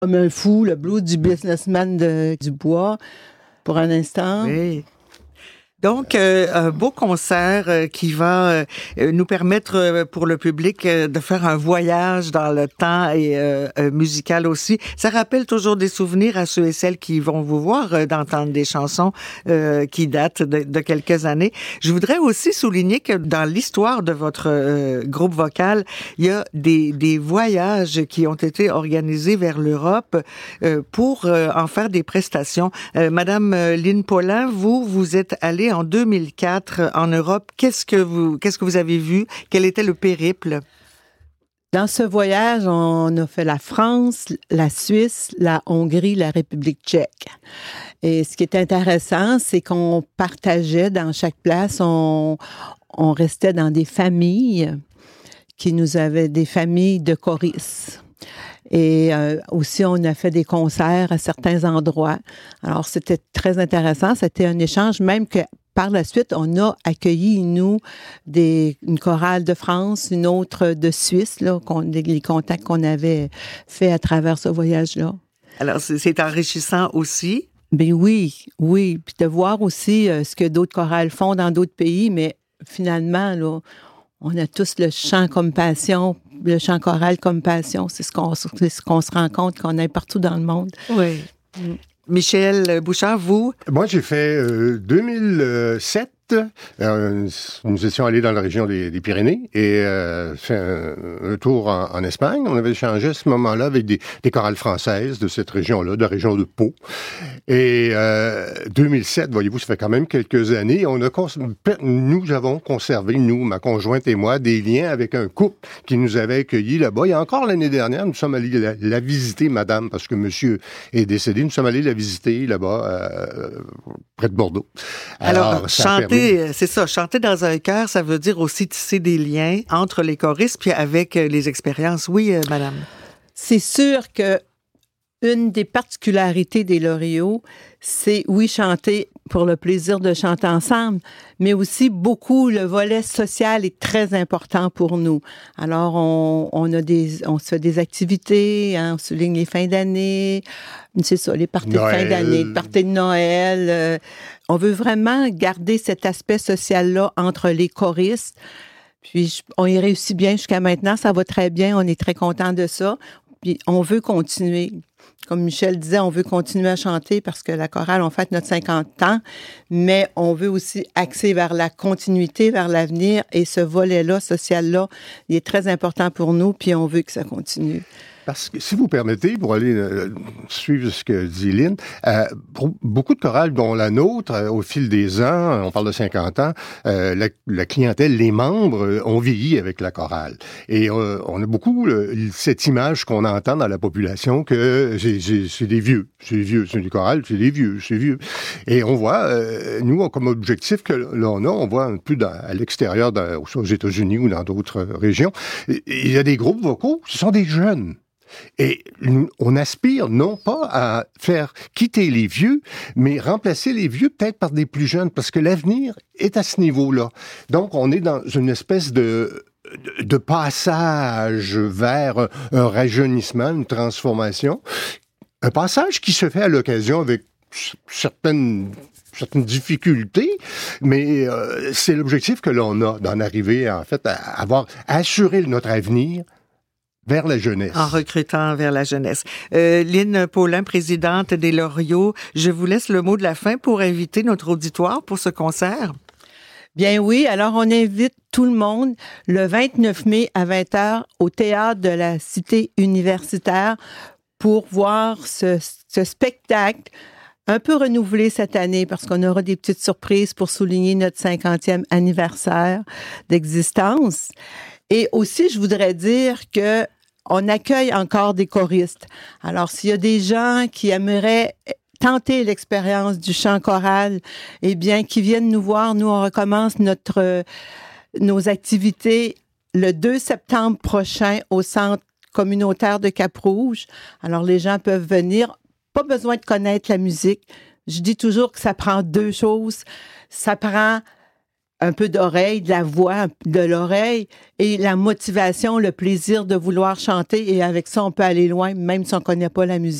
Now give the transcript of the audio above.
Comme un fou, le blues du businessman du bois, pour un instant. Oui. Donc, un beau concert qui va nous permettre pour le public de faire un voyage dans le temps et musical aussi. Ça rappelle toujours des souvenirs à ceux et celles qui vont vous voir d'entendre des chansons qui datent de quelques années. Je voudrais aussi souligner que dans l'histoire de votre groupe vocal, il y a des voyages qui ont été organisés vers l'Europe pour en faire des prestations. Madame Lynn Paulin, vous êtes allée en 2004 en Europe. Qu'est-ce que vous avez vu? Quel était le périple? Dans ce voyage, on a fait la France, la Suisse, la Hongrie, la République tchèque. Et ce qui est intéressant, c'est qu'on partageait dans chaque place, on restait dans des familles qui nous avaient des familles de choristes. Et aussi, on a fait des concerts à certains endroits. Alors, c'était très intéressant. C'était un échange, même que par la suite, on a accueilli, nous, une chorale de France, une autre de Suisse, là, les contacts qu'on avait faits à travers ce voyage-là. Alors, c'est enrichissant aussi. Ben oui. Puis de voir aussi ce que d'autres chorales font dans d'autres pays, mais finalement, là, on a tous le chant comme passion, le chant choral comme passion. C'est ce qu'on se rend compte qu'on est partout dans le monde. Oui. Michel Bouchard, vous? Moi, j'ai fait 2007. Nous étions allés dans la région des Pyrénées et fait un tour en Espagne. On avait échangé à ce moment-là avec des chorales françaises de cette région-là, de la région de Pau. Et 2007, voyez-vous, ça fait quand même quelques années. Nous avons conservé, ma conjointe et moi, des liens avec un couple qui nous avait accueillis là-bas. Et encore l'année dernière, nous sommes allés la visiter, madame, parce que monsieur est décédé. Nous sommes allés la visiter là-bas, près de Bordeaux. Alors c'est ça, chanter dans un chœur, ça veut dire aussi tisser des liens entre les choristes puis avec les expériences. Oui, madame. C'est sûr que une des particularités des Loriots, c'est, oui, chanter pour le plaisir de chanter ensemble, mais aussi beaucoup, le volet social est très important pour nous. Alors, on se fait des activités, on souligne les fins d'année, c'est ça, les parties Noël. de fin d'année, les parties de Noël. On veut vraiment garder cet aspect social-là entre les choristes. Puis, on y réussit bien jusqu'à maintenant, ça va très bien, on est très content de ça. Puis, on veut continuer. Comme Michel disait, on veut continuer à chanter parce que la chorale, on fête notre 50 ans, mais on veut aussi axer vers la continuité, vers l'avenir, et ce volet-là, social-là, il est très important pour nous, puis on veut que ça continue. Parce que, si vous permettez, pour aller suivre ce que dit Lynn, pour beaucoup de chorales, dont la nôtre, au fil des ans, on parle de 50 ans, la clientèle, les membres ont vieilli avec la chorale. Et on a beaucoup cette image qu'on entend dans la population que c'est des vieux, c'est des chorales, c'est des vieux, c'est vieux. Et on voit, nous, comme objectif que l'on a, on voit un peu à l'extérieur, aux États-Unis ou dans d'autres régions, il y a des groupes vocaux, ce sont des jeunes. Et on aspire non pas à faire quitter les vieux, mais remplacer les vieux peut-être par des plus jeunes, parce que l'avenir est à ce niveau-là. Donc, on est dans une espèce de passage vers un rajeunissement, une transformation. Un passage qui se fait à l'occasion avec certaines difficultés, mais c'est l'objectif que l'on a d'en arriver, en fait, à assurer notre avenir vers la jeunesse. En recrutant vers la jeunesse. Lynn Paulin, présidente des Loriots, je vous laisse le mot de la fin pour inviter notre auditoire pour ce concert. Bien oui, alors on invite tout le monde le 29 mai à 20h au Théâtre de la Cité universitaire pour voir ce spectacle un peu renouvelé cette année parce qu'on aura des petites surprises pour souligner notre 50e anniversaire d'existence. Et aussi, je voudrais dire que on accueille encore des choristes. Alors, s'il y a des gens qui aimeraient tenter l'expérience du chant choral, eh bien, qui viennent nous voir. Nous, on recommence nos activités le 2 septembre prochain au Centre communautaire de Cap-Rouge. Alors, les gens peuvent venir. Pas besoin de connaître la musique. Je dis toujours que ça prend deux choses. Ça prend un peu d'oreille, de la voix, de l'oreille, et la motivation, le plaisir de vouloir chanter. Et avec ça, on peut aller loin, même si on ne connaît pas la musique.